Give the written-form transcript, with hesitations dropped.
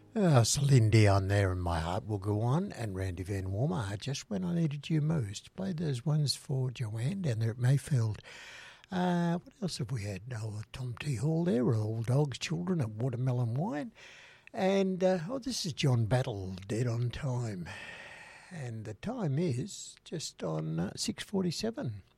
Celine Dion there and My Heart Will Go On and Randy Van Warmer, Just When I Needed You Most. Played those ones for Joanne down there at Mayfield. What else have we had? Tom T. Hall there, All Dogs, Children at Watermelon Wine. And, this is John Battle, Dead on Time. And the time is just on 6:47.